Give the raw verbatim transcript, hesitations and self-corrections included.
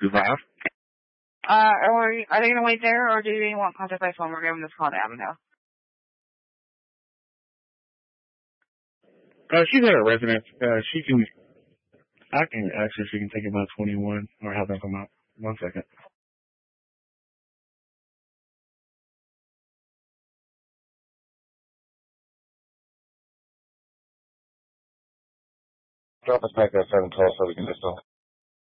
Live? Uh, or are they going to wait there, or do they want contact by phone? We're giving this call to Avondale. Uh, she's at her residence. Uh, she can, I can ask her if she can take about twenty-one, or have them come out. One second. Drop us back at seven twelve so we can just talk.